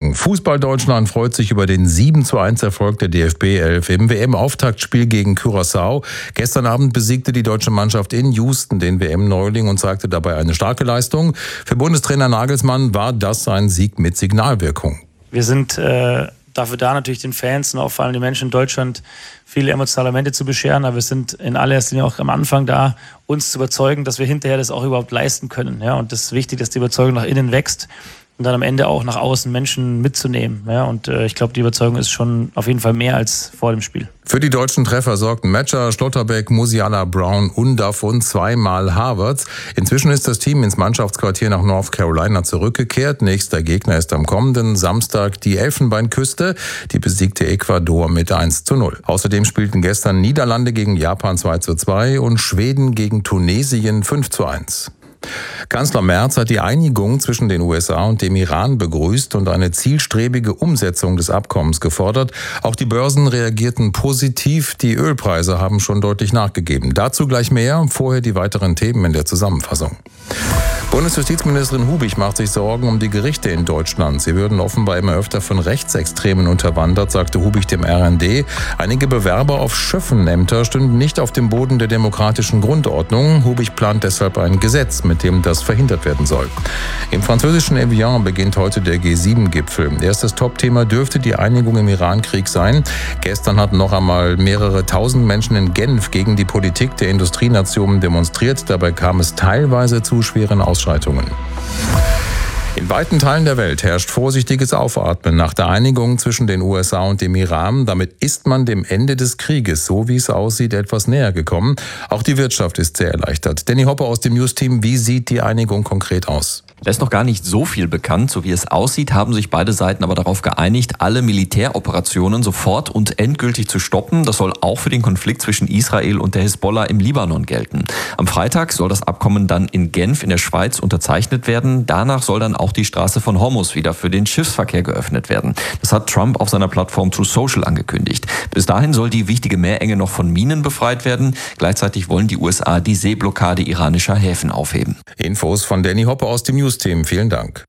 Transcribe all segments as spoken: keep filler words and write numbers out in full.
Morgen. Fußball-Deutschland freut sich über den sieben zu eins Erfolg der D F B elf im W M-Auftaktspiel gegen Curaçao. Gestern Abend besiegte die deutsche Mannschaft in Houston den W M-Neuling und zeigte dabei eine starke Leistung. Für Bundestrainer Nagelsmann war das ein Sieg mit Signalwirkung. Wir sind äh, dafür da, natürlich den Fans und auch vor allem den Menschen in Deutschland viele emotionale Momente zu bescheren. Aber wir sind in allererster Linie auch am Anfang da, uns zu überzeugen, dass wir hinterher das auch überhaupt leisten können. Ja, und das ist wichtig, dass die Überzeugung nach innen wächst. Und dann am Ende auch nach außen Menschen mitzunehmen. Ja, und äh, ich glaube, die Überzeugung ist schon auf jeden Fall mehr als vor dem Spiel. Für die deutschen Treffer sorgten Metscher, Schlotterbeck, Musiala, Brown und davon zweimal Havertz. Inzwischen ist das Team ins Mannschaftsquartier nach North Carolina zurückgekehrt. Nächster Gegner ist am kommenden Samstag die Elfenbeinküste. Die besiegte Ecuador mit eins zu null. Außerdem spielten gestern Niederlande gegen Japan zwei zu zwei und Schweden gegen Tunesien fünf zu eins. Kanzler Merz hat die Einigung zwischen den U S A und dem Iran begrüßt und eine zielstrebige Umsetzung des Abkommens gefordert. Auch die Börsen reagierten positiv. Die Ölpreise haben schon deutlich nachgegeben. Dazu gleich mehr. Vorher die weiteren Themen in der Zusammenfassung. Bundesjustizministerin Hubich macht sich Sorgen um die Gerichte in Deutschland. Sie würden offenbar immer öfter von Rechtsextremen unterwandert, sagte Hubich dem R N D. Einige Bewerber auf Schöffenämter stünden nicht auf dem Boden der demokratischen Grundordnung. Hubich plant deshalb ein Gesetz, mit dem das verhindert werden soll. Im französischen Evian beginnt heute der G sieben Gipfel. Erstes Topthema dürfte die Einigung im Iran-Krieg sein. Gestern hatten noch einmal mehrere tausend Menschen in Genf gegen die Politik der Industrienationen demonstriert. Dabei kam es teilweise zu schweren Ausschreitungen. In weiten Teilen der Welt herrscht vorsichtiges Aufatmen nach der Einigung zwischen den U S A und dem Iran. Damit ist man dem Ende des Krieges, so wie es aussieht, etwas näher gekommen. Auch die Wirtschaft ist sehr erleichtert. Danny Hopper aus dem News-Team, wie sieht die Einigung konkret aus? Da ist noch gar nicht so viel bekannt. So wie es aussieht, haben sich beide Seiten aber darauf geeinigt, alle Militäroperationen sofort und endgültig zu stoppen. Das soll auch für den Konflikt zwischen Israel und der Hisbollah im Libanon gelten. Am Freitag soll das Abkommen dann in Genf in der Schweiz unterzeichnet werden. Danach soll dann auch die Straße von Hormuz wieder für den Schiffsverkehr geöffnet werden. Das hat Trump auf seiner Plattform Truth Social angekündigt. Bis dahin soll die wichtige Meerenge noch von Minen befreit werden. Gleichzeitig wollen die U S A die Seeblockade iranischer Häfen aufheben. Infos von Danny Hopper aus dem News-Team. Vielen Dank.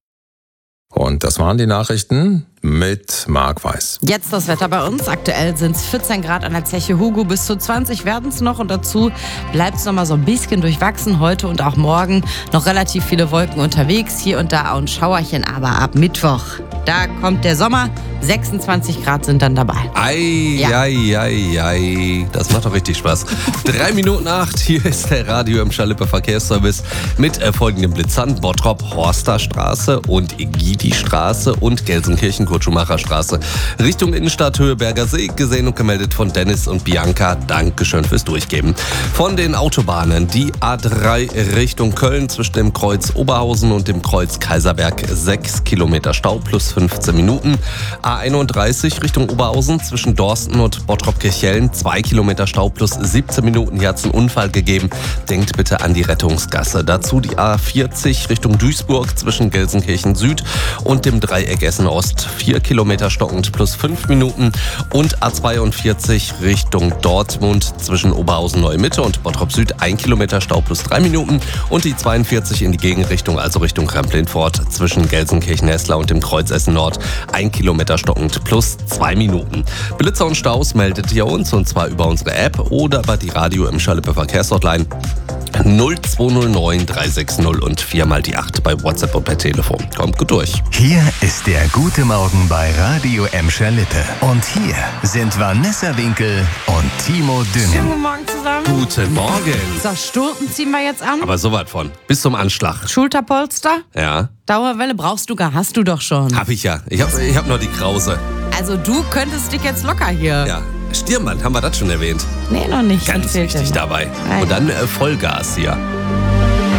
Und das waren die Nachrichten mit Marc Weiß. Jetzt das Wetter bei uns. Aktuell sind es vierzehn Grad an der Zeche Hugo, bis zu zwanzig werden es noch. Und dazu bleibt es noch mal so ein bisschen durchwachsen. Heute und auch morgen noch relativ viele Wolken unterwegs. Hier und da auch ein Schauerchen, aber ab Mittwoch, da kommt der Sommer. sechsundzwanzig Grad sind dann dabei. Ei, Ja. ei, ei, ei. Das macht doch richtig Spaß. Drei Minuten acht, hier ist der Radio im Schalippe Verkehrsservice mit folgenden Blitzern: Bottrop, Horsterstraße und Egidi-Straße und Gelsenkirchen, Kurt-Schumacher-Straße. Richtung Innenstadt, Höheberger See, gesehen und gemeldet von Dennis und Bianca. Dankeschön fürs Durchgeben. Von den Autobahnen, die A drei Richtung Köln zwischen dem Kreuz Oberhausen und dem Kreuz Kaiserberg, sechs Kilometer Stau plus fünfzehn Minuten. A einunddreißig Richtung Oberhausen zwischen Dorsten und Bottrop-Kirchhellen, zwei Kilometer Stau plus siebzehn Minuten. Hier hat es einen Unfall gegeben. Denkt bitte an die Rettungsgasse. Dazu die A vierzig Richtung Duisburg zwischen Gelsenkirchen Süd und dem Dreieck Essen Ost, vier Kilometer stockend plus fünf Minuten. Und A zweiundvierzig Richtung Dortmund zwischen Oberhausen Neue Mitte und Bottrop Süd, ein Kilometer Stau plus drei Minuten. Und die zweiundvierzig in die Gegenrichtung, also Richtung Remplin-Fort zwischen Gelsenkirchen-Hessler und dem Kreuz Essen Nord, ein Kilometer stockend plus zwei Minuten. Blitzer und Staus meldet ihr uns, und zwar über unsere App oder über die Radio im Schalippe Verkehrshotline null zwei null neun drei sechs null und viermal die acht bei WhatsApp und per Telefon. Kommt gut durch. Hier ist der Gute Morgen bei Radio Emscher Lippe. Und hier sind Vanessa Winkel und Timo Schönen Düngen. guten Morgen zusammen. Guten Morgen. So, Sturten ziehen wir jetzt an. Aber so weit von. Bis zum Anschlag. Schulterpolster. Ja, Dauerwelle brauchst du gar, hast du doch schon. hab ich ja. Ich hab, ich hab noch die Krause. Also du könntest dich jetzt locker hier. Ja. Stirnband, haben wir das schon erwähnt? Nee, noch nicht. Ganz Das fehlt wichtig dir noch. dabei. Nein. Und dann äh, Vollgas hier.